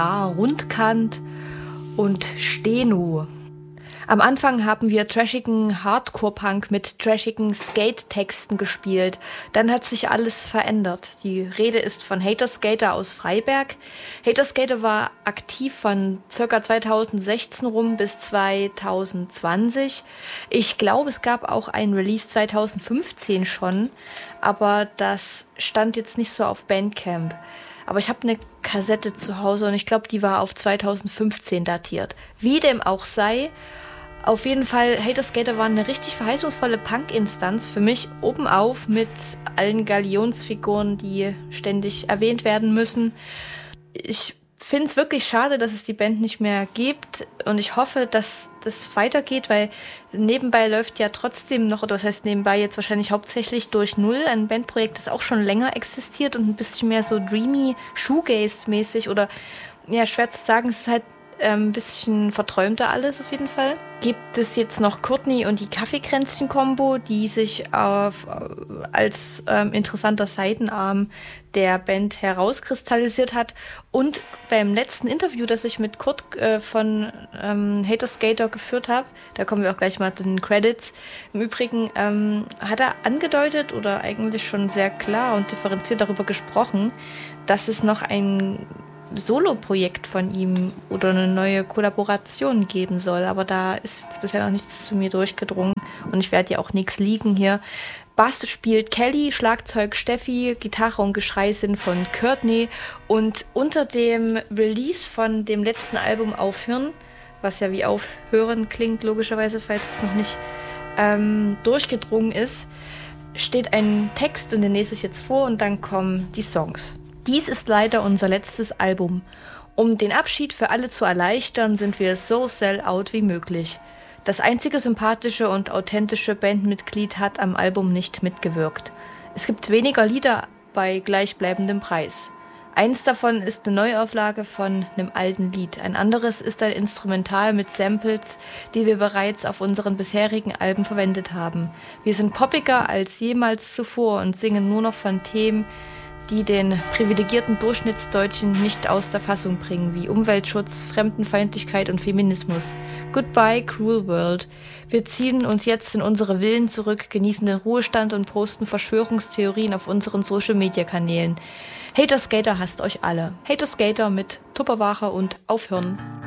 Rundkant und Steno. Am Anfang haben wir trashigen Hardcore-Punk mit trashigen Skate-Texten gespielt. Dann hat sich alles verändert. Die Rede ist von Hater Skater aus Freiberg. Hater Skater war aktiv von ca. 2016 rum bis 2020. Ich glaube, es gab auch ein Release 2015 schon, aber das stand jetzt nicht so auf Bandcamp. Aber ich habe eine Kassette zu Hause und ich glaube, die war auf 2015 datiert. Wie dem auch sei, auf jeden Fall, Hater Skater waren eine richtig verheißungsvolle Punk-Instanz für mich, oben auf mit allen Galionsfiguren, die ständig erwähnt werden müssen. Ich finde es wirklich schade, dass es die Band nicht mehr gibt und ich hoffe, dass das weitergeht, weil nebenbei läuft ja trotzdem noch, oder das heißt nebenbei jetzt wahrscheinlich hauptsächlich durch Null, ein Bandprojekt, das auch schon länger existiert und ein bisschen mehr so dreamy, Shoegaze-mäßig oder ja, schwer zu sagen, es ist halt ein bisschen verträumter alles auf jeden Fall. Gibt es jetzt noch Courtney und die Kaffeekränzchen-Kombo, die sich als interessanter Seitenarm der Band herauskristallisiert hat. Und beim letzten Interview, das ich mit Kurt von Hater Skater geführt habe, da kommen wir auch gleich mal zu den Credits. Im Übrigen hat er angedeutet oder eigentlich schon sehr klar und differenziert darüber gesprochen, dass es noch ein Solo-Projekt von ihm oder eine neue Kollaboration geben soll. Aber da ist jetzt bisher noch nichts zu mir durchgedrungen und ich werde ja auch nichts liegen hier. Bass spielt Kelly, Schlagzeug Steffi, Gitarre und Geschrei sind von Courtney und unter dem Release von dem letzten Album Aufhören, was ja wie Aufhören klingt, logischerweise, falls es noch nicht durchgedrungen ist, steht ein Text und den lese ich jetzt vor und dann kommen die Songs. Dies ist leider unser letztes Album. Um den Abschied für alle zu erleichtern, sind wir so sell-out wie möglich. Das einzige sympathische und authentische Bandmitglied hat am Album nicht mitgewirkt. Es gibt weniger Lieder bei gleichbleibendem Preis. Eins davon ist eine Neuauflage von einem alten Lied. Ein anderes ist ein Instrumental mit Samples, die wir bereits auf unseren bisherigen Alben verwendet haben. Wir sind poppiger als jemals zuvor und singen nur noch von Themen, die den privilegierten Durchschnittsdeutschen nicht aus der Fassung bringen, wie Umweltschutz, Fremdenfeindlichkeit und Feminismus. Goodbye, cruel world. Wir ziehen uns jetzt in unsere Villen zurück, genießen den Ruhestand und posten Verschwörungstheorien auf unseren Social-Media-Kanälen. Hater Skater hasst euch alle. Hater Skater mit Tupperware und Aufhören.